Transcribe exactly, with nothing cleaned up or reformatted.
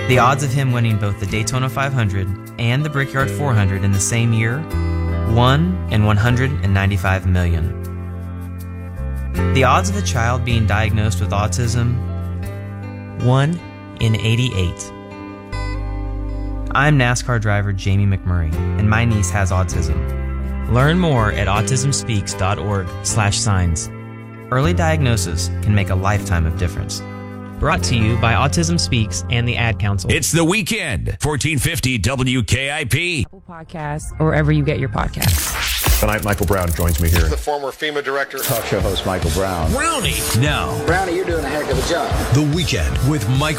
The odds of him winning both the Daytona five hundred and the Brickyard four hundred in the same year, one in one hundred ninety-five million. The odds of a child being diagnosed with autism, one in eighty-eight. I'm NASCAR driver Jamie McMurray, and my niece has autism. Learn more at autism speaks dot org slash signs. Early diagnosis can make a lifetime of difference. Brought to you by Autism Speaks and the Ad Council. It's The Weekend, fourteen fifty W K I P. Apple Podcasts, or wherever you get your podcasts. Tonight, Michael Brown joins me here. The former FEMA director. Talk show host Michael Brown. Brownie. Now. Brownie, you're doing a heck of a job. The Weekend with Michael